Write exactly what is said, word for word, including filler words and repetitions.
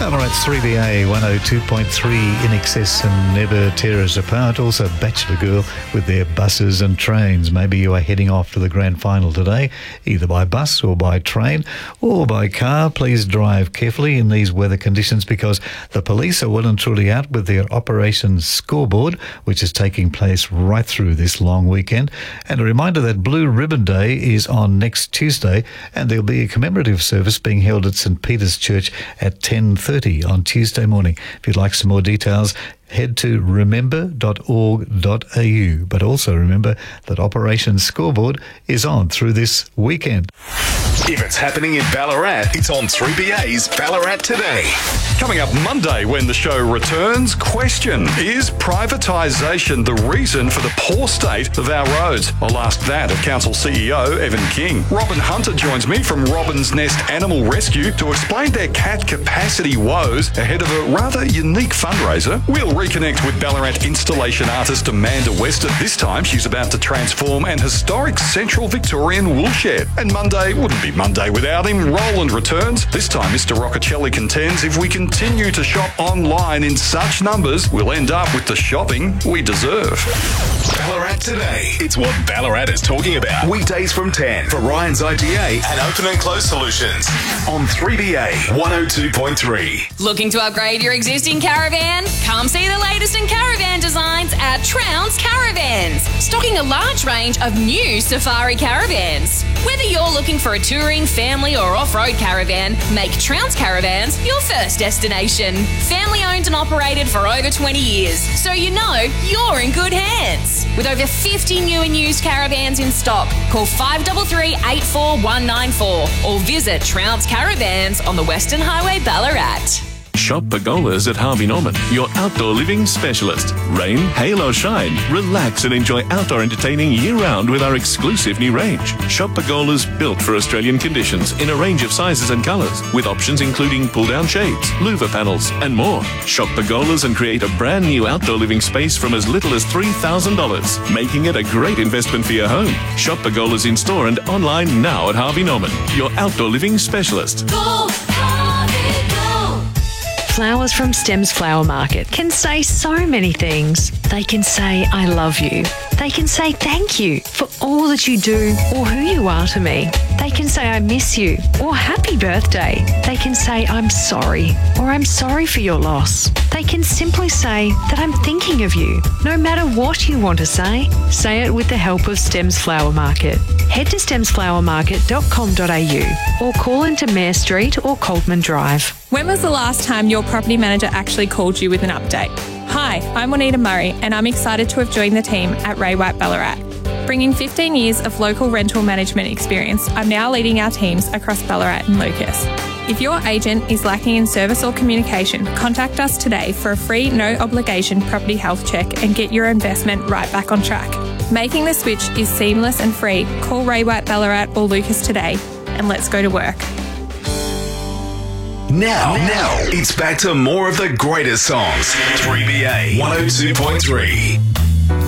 Ballarat's three B A one oh two point three, In Excess and Never Tear Us Apart. Also Bachelor Girl with their buses and trains. Maybe you are heading off to the grand final today, either by bus or by train or by car. Please drive carefully in these weather conditions because the police are well and truly out with their Operation Scoreboard, which is taking place right through this long weekend. And a reminder that Blue Ribbon Day is on next Tuesday, and there'll be a commemorative service being held at St Peter's Church at ten thirty on Tuesday morning. If you'd like some more details, head to remember dot org dot a u. But also remember that Operation Scoreboard is on through this weekend. If it's happening in Ballarat, it's on three B A's Ballarat Today. Coming up Monday when the show returns, question, is privatisation the reason for the poor state of our roads? I'll ask that of Council C E O Evan King. Robin Hunter joins me from Robin's Nest Animal Rescue to explain their cat capacity woes ahead of a rather unique fundraiser. We'll reconnect with Ballarat installation artist Amanda Wester. This time she's about to transform an historic central Victorian woolshed. And Monday wouldn't be Monday without him. Roland returns. This time Mister Roccacelli contends if we continue to shop online in such numbers, we'll end up with the shopping we deserve. Ballarat Today. It's what Ballarat is talking about. Weekdays from ten for Ryan's I G A and Open and Close Solutions on three B A one oh two point three. Looking to upgrade your existing caravan? Come see the latest in caravan designs at Trounce Caravans. Stocking a large range of new safari caravans. Whether you're looking for a touring, family or off-road caravan, make Trounce Caravans your first destination. Family owned and operated for over twenty years, so you know you're in good hands. With over fifty new and used caravans in stock, call five three three, eight four one nine four or visit Trounce Caravans on the Western Highway, Ballarat. Shop Pergolas at Harvey Norman, your outdoor living specialist. Rain, hail or shine, relax and enjoy outdoor entertaining year-round with our exclusive new range. Shop Pergolas built for Australian conditions in a range of sizes and colours, with options including pull-down shades, louver panels and more. Shop Pergolas and create a brand new outdoor living space from as little as three thousand dollars, making it a great investment for your home. Shop Pergolas in store and online now at Harvey Norman, your outdoor living specialist. Go, Harvey, go. Flowers from Stems Flower Market can say so many things. They can say, I love you. They can say thank you for all that you do or who you are to me. They can say I miss you or happy birthday. They can say I'm sorry or I'm sorry for your loss. They can simply say that I'm thinking of you. No matter what you want to say, say it with the help of Stems Flower Market. Head to stems flower market dot com dot a u or call into Mayor Street or Coltman Drive. When was the last time your property manager actually called you with an update? Hi, I'm Juanita Murray and I'm excited to have joined the team at Ray White Ballarat. Bringing fifteen years of local rental management experience, I'm now leading our teams across Ballarat and Lucas. If your agent is lacking in service or communication, contact us today for a free, no-obligation property health check and get your investment right back on track. Making the switch is seamless and free. Call Ray White Ballarat or Lucas today and let's go to work. Now, now, it's back to more of the greatest songs. three B A one oh two point three.